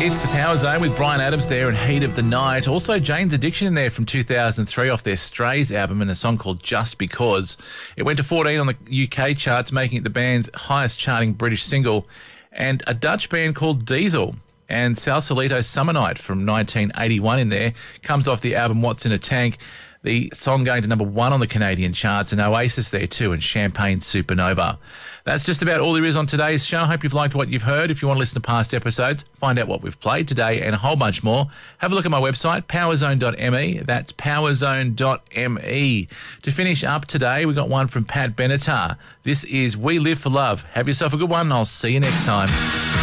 It's the Power Zone with Brian Adams there and Heat of the Night. Also, Jane's Addiction in there from 2003 off their Strays album and a song called Just Because. It went to 14 on the UK charts, making it the band's highest charting British single. And a Dutch band called Diesel and Sausalito Summer Night from 1981 in there comes off the album What's in a Tank. The song going to number 1 on the Canadian charts, and Oasis there too, and Champagne Supernova. That's just about all there is on today's show. Hope you've liked what you've heard. If you want to listen to past episodes, find out what we've played today and a whole bunch more, have a look at my website, powerzone.me. That's powerzone.me. To finish up today, we got one from Pat Benatar. This is We Live for Love. Have yourself a good one, and I'll see you next time.